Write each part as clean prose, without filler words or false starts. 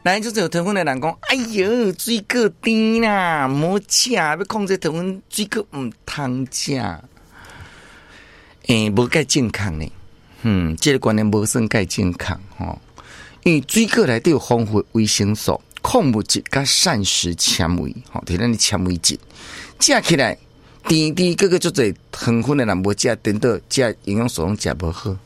来就是有糖分的人讲，哎呦，水果甜啦，莫食，要控制糖分，水果唔通食。无介健康呢。这个观念无算介健康吼。因为水果内底有丰富的维生素、矿物质甲膳食纤维，吼，就是咱的纤维质，食起来甜甜，个足侪糖分的人无食，等到食营养素拢食无好。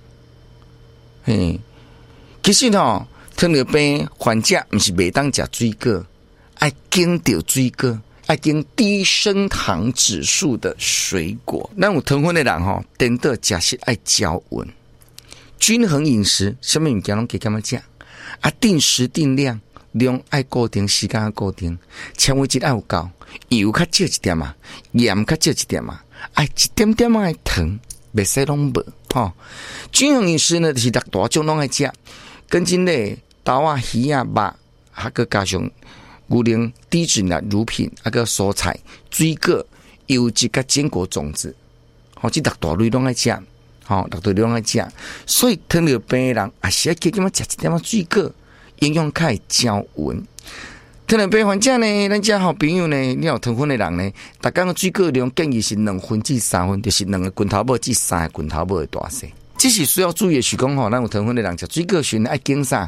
其实吼，糖尿病患者毋是袂当食水果，爱经着水果，爱经低升糖指数的水果。咱有糖分的人吼，等到食食爱交温，均衡饮食，什么物件拢加减食，定时定量，量爱固定，时间爱固定，纤维质爱有够，油较少一点嘛，盐较少一点嘛，爱一点点爱糖，袂使拢无吼。均衡饮食呢，就是大种拢爱食。根茎类、豆啊、鱼啊、肉，还个加上牛奶、低脂奶乳品，还个蔬菜、水果、油脂甲坚果种子，这大类拢爱食，大类拢爱食。所以糖尿病的人也是要加减食一点水果，营养较会交温。糖尿病患者呢，咱这好朋友呢，你有糖分的人呢，大家的水果量建议是2分至3分，就是2个拳头母至3个拳头母的大小。这是需要注意的是讲吼，咱有糖分的人食水果时爱经啥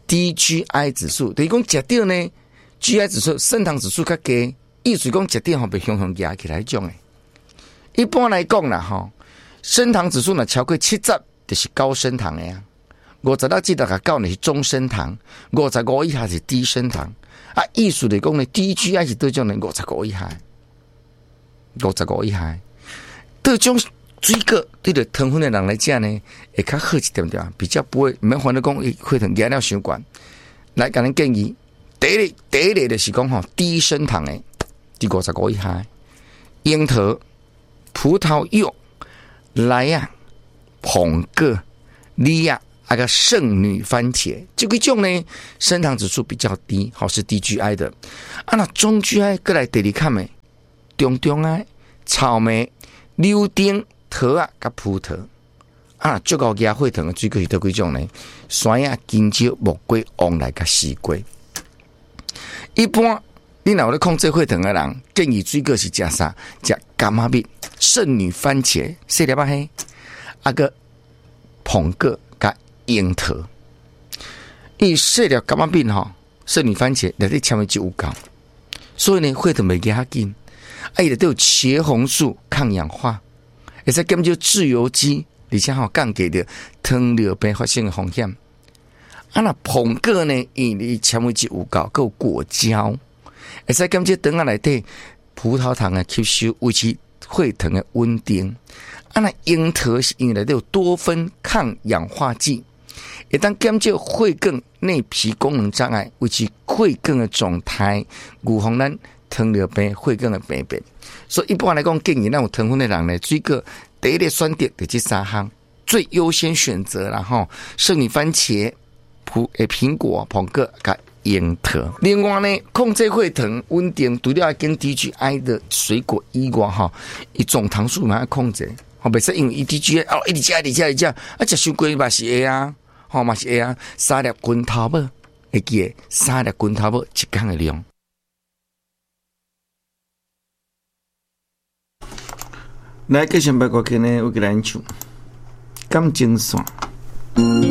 DGI 指数，等于讲食到呢 GI 指数、升糖指数较低，意思讲食到吼被雄雄压起来种诶。一般来讲啦吼，升糖指数若超过70，就是高升糖的啊。56至9呢是中升糖，55以下是低升糖。意思来讲呢 ，DGI 是对种呢55以下，55以下，对种。水果对着糖分的人来讲呢，会较好一点点，比较不会免烦恼讲会糖压了伤悬。来，甲咱建议，第一类就是讲吼低升糖的，第55以下，樱桃、葡萄柚、莱啊、捧果、梨啊，个圣女番茄，这几种呢，升糖指数比较低，好是低 GI 的。那中 GI 过来第二看的，中的草莓、柳丁。桃啊，甲葡萄足够加血糖的水果是倒几种呢？山啊、金蕉、木瓜、黄梨甲西瓜。一般你若有咧控制血糖的人，建议水果是食啥？食柑仔蜜、圣女番茄、细粒仔黑，个捧果甲樱桃。伊细粒柑仔蜜吼，圣女番茄内底纤维质有够，所以呢血糖袂加较紧。伊内底有茄红素抗氧化。会使减少自由基，而且降低着糖尿病发生的风险。那捧果呢？因为纤维质有够，有果胶，会使减少肠仔内底葡萄糖的吸收，维持血糖的稳定。那樱桃是因为内底有多酚抗氧化剂，会当减少血管内皮功能障碍，维持血管的状态，预防咱糖尿病血管的病变。所以一般来讲，建议咱有糖分的人呢，水果第一个选择就这3项，最优先选择啦吼，圣女番茄、苹果、捧果甲樱桃。另外呢，控制血糖稳定，除了跟 DGI 的水果以外哈，伊总糖数嘛要控制，袂使因为 DGI 一直食，食伤过嘛是会啊，嘛是会啊，3粒拳头母会记，3粒拳头母一天的量。来，继续把歌曲呢，我给咱唱《感情线》。